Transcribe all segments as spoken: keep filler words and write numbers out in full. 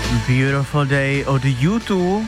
Beautiful Day od U dva.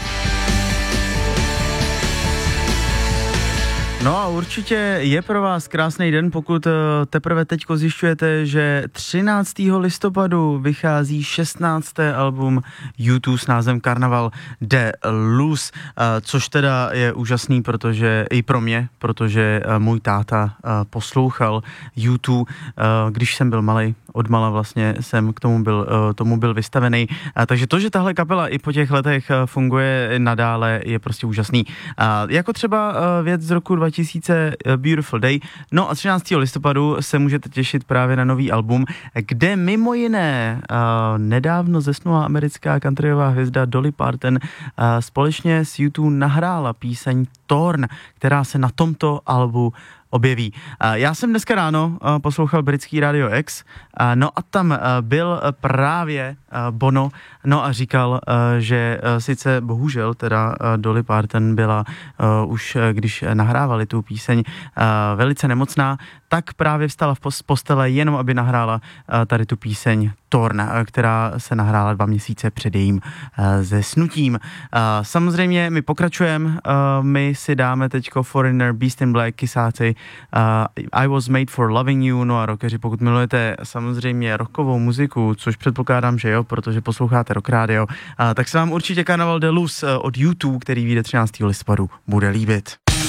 No a určitě je pro vás krásný den, pokud teprve teďko zjišťujete, že třináctého listopadu vychází šestnácté album U dva s názvem Carnaval de Luz, což teda je úžasný, protože i pro mě, protože můj táta poslouchal U dva, když jsem byl malej, odmala vlastně jsem k tomu byl, tomu byl vystavený. Takže to, že tahle kapela i po těch letech funguje nadále, je prostě úžasný. Jako třeba věc z roku dva tisíce Beautiful Day. No a třináctého listopadu se můžete těšit právě na nový album, kde mimo jiné uh, nedávno zesnulá americká countryová hvězda Dolly Parton uh, společně s U dva nahrála píseň Torn, která se na tomto albu objeví. Já jsem dneska ráno poslouchal britský Radio X, no a tam byl právě Bono, no a říkal, že sice bohužel teda Dolly Parton byla už, když nahrávali tu píseň, velice nemocná, tak právě vstala z postele jenom, aby nahrála tady tu píseň Torn, která se nahrála dva měsíce před jejím zesnutím. Samozřejmě my pokračujeme, my si dáme teďko Foreigner, Beast in Black, Kisáci, Uh, I Was Made for Loving You, no a rockeři, pokud milujete samozřejmě rockovou muziku, což předpokládám, že jo, protože posloucháte Rock Radio, uh, tak se vám určitě Carnaval de Luz uh, od U dva, který vyjde třináctého listopadu, bude líbit.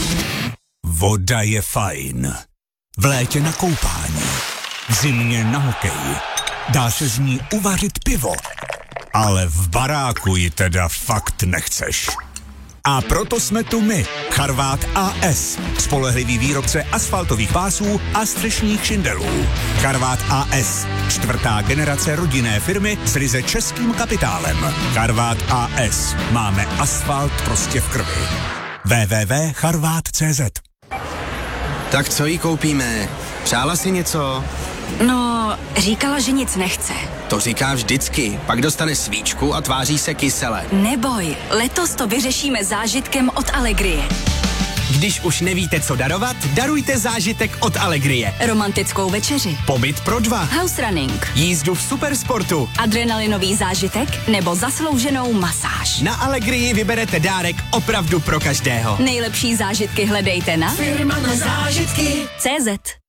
Voda je fajn. V létě na koupání, v zimě na hokej. Dá se z ní uvařit pivo, ale v baráku ji teda fakt nechceš. A proto jsme tu my, Charvát A S, spolehlivý výrobce asfaltových pásů a střešních šindelů. Charvát A S, čtvrtá generace rodinné firmy s ryze českým kapitálem. Charvát A S, máme asfalt prostě v krvi. w w w tečka charvát tečka c z. Tak co jí koupíme? Přála si něco? No, říkala, že nic nechce. To říká vždycky, pak dostane svíčku a tváří se kysele. Neboj, letos to vyřešíme zážitkem od Allegrie. Když už nevíte, co darovat, darujte zážitek od Allegrie. Romantickou večeři, Pobyt pro dva, house running, jízdu v supersportu, adrenalinový zážitek nebo zaslouženou masáž. Na Allegrii vyberete dárek opravdu pro každého. Nejlepší zážitky hledejte na Firma na zážitky C Z.